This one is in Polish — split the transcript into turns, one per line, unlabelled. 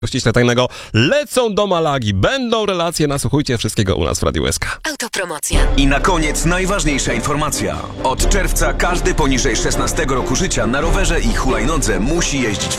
ściśle tajnego lecą do Malagi. Będą relacje, nasłuchujcie wszystkiego u nas w Radiu SK.
Autopromocja.
I na koniec najważniejsza informacja. Od czerwca każdy poniżej 16 roku życia na rowerze i hulajnodze musi jeździć w